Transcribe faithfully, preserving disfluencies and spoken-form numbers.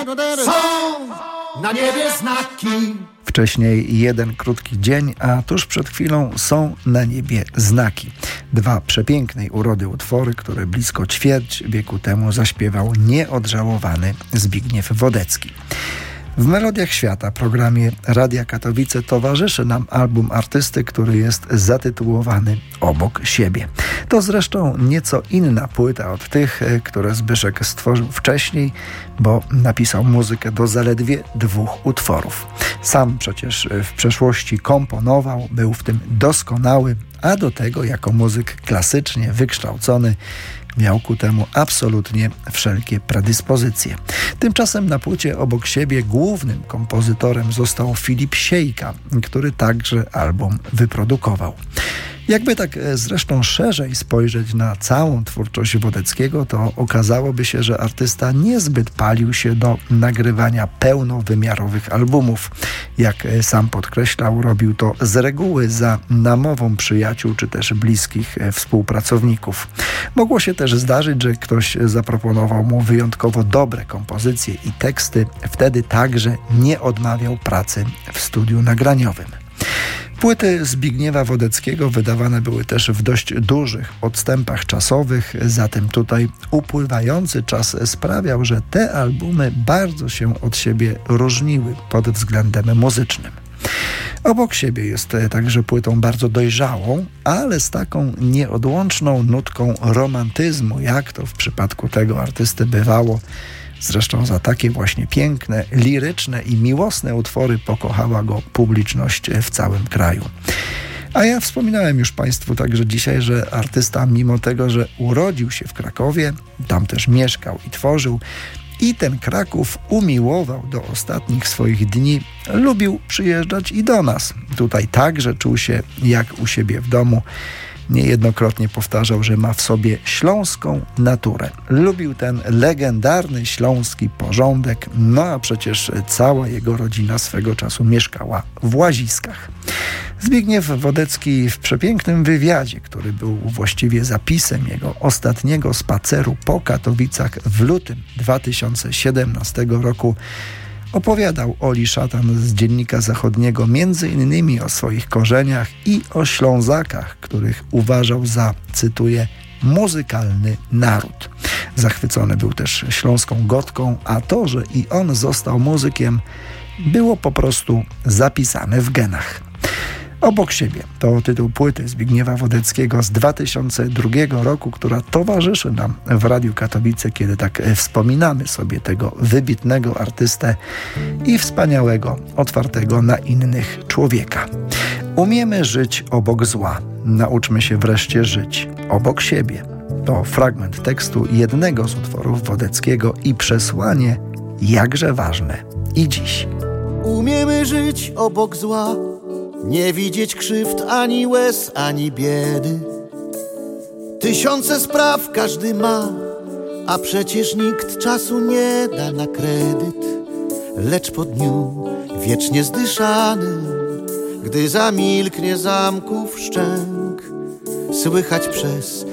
Są na niebie znaki. Wcześniej jeden krótki dzień, a tuż przed chwilą są na niebie znaki. Dwa przepięknej urody utwory, które blisko ćwierć wieku temu zaśpiewał nieodżałowany Zbigniew Wodecki. W Melodiach Świata, programie Radia Katowice, towarzyszy nam album artysty, który jest zatytułowany Obok siebie. To zresztą nieco inna płyta od tych, które Zbyszek stworzył wcześniej, bo napisał muzykę do zaledwie dwóch utworów. Sam przecież w przeszłości komponował, był w tym doskonały, a do tego jako muzyk klasycznie wykształcony miał ku temu absolutnie wszelkie predyspozycje. Tymczasem na płycie Obok siebie głównym kompozytorem został Filip Siejka, który także album wyprodukował. Jakby tak zresztą szerzej spojrzeć na całą twórczość Wodeckiego, to okazałoby się, że artysta niezbyt palił się do nagrywania pełnowymiarowych albumów. Jak sam podkreślał, robił to z reguły za namową przyjaciół czy też bliskich współpracowników. Mogło się też zdarzyć, że ktoś zaproponował mu wyjątkowo dobre kompozycje i teksty. Wtedy także nie odmawiał pracy w studiu nagraniowym. Płyty Zbigniewa Wodeckiego wydawane były też w dość dużych odstępach czasowych, zatem tutaj upływający czas sprawiał, że te albumy bardzo się od siebie różniły pod względem muzycznym. Obok siebie jest także płytą bardzo dojrzałą, ale z taką nieodłączną nutką romantyzmu, jak to w przypadku tego artysty bywało. Zresztą za takie właśnie piękne, liryczne i miłosne utwory pokochała go publiczność w całym kraju. A ja wspominałem już Państwu także dzisiaj, że artysta, mimo tego, że urodził się w Krakowie, tam też mieszkał i tworzył, i ten Kraków umiłował do ostatnich swoich dni, lubił przyjeżdżać i do nas. Tutaj także czuł się jak u siebie w domu. Niejednokrotnie powtarzał, że ma w sobie śląską naturę. Lubił ten legendarny śląski porządek, no a przecież cała jego rodzina swego czasu mieszkała w Łaziskach. Zbigniew Wodecki w przepięknym wywiadzie, który był właściwie zapisem jego ostatniego spaceru po Katowicach w lutym dwa tysiące siedemnastego roku, opowiadał Oli Szatan z Dziennika Zachodniego między innymi o swoich korzeniach i o Ślązakach, których uważał za, cytuję, muzykalny naród. Zachwycony był też śląską gotką, a to, że i on został muzykiem, było po prostu zapisane w genach. Obok siebie to tytuł płyty Zbigniewa Wodeckiego z dwa tysiące drugiego roku, która towarzyszy nam w Radiu Katowice, kiedy tak wspominamy sobie tego wybitnego artystę i wspaniałego, otwartego na innych człowieka. Umiemy żyć obok zła. Nauczmy się wreszcie żyć obok siebie. To fragment tekstu jednego z utworów Wodeckiego i przesłanie jakże ważne i dziś. Umiemy żyć obok zła, nie widzieć krzywd, ani łez, ani biedy. Tysiące spraw każdy ma, a przecież nikt czasu nie da na kredyt. Lecz po dniu wiecznie zdyszanym, gdy zamilknie zamków szczęk, słychać przez